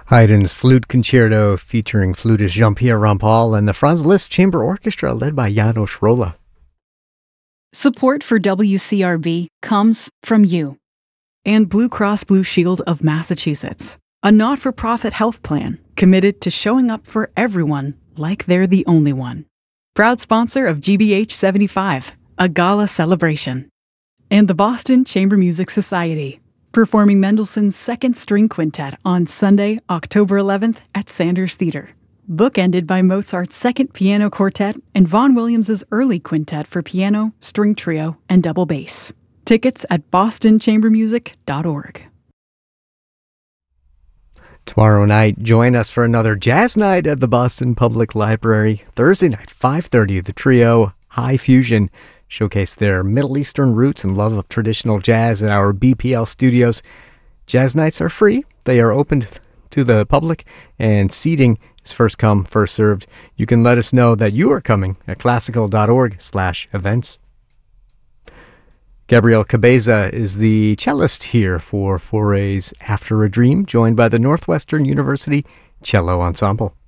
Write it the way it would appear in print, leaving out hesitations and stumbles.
Haydn's Flute Concerto featuring flutist Jean-Pierre Rampal and the Franz Liszt Chamber Orchestra led by Janos Rolla. Support for WCRB comes from you. And Blue Cross Blue Shield of Massachusetts, a not-for-profit health plan committed to showing up for everyone like they're the only one. Proud sponsor of GBH 75, a gala celebration. And the Boston Chamber Music Society, performing Mendelssohn's Second String Quintet on Sunday, October 11th at Sanders Theater. Bookended by Mozart's Second Piano Quartet and Vaughan Williams' Early Quintet for piano, string trio, and double bass. Tickets at bostonchambermusic.org. Tomorrow night, join us for another jazz night at the Boston Public Library. Thursday night, 5:30, the trio High Fusion showcase their Middle Eastern roots and love of traditional jazz in our BPL studios. Jazz nights are free. They are open to the public, and seating is first come, first served. You can let us know that you are coming at classical.org/events. Gabriel Cabeza is the cellist here for Forays After a Dream, joined by the Northwestern University Cello Ensemble.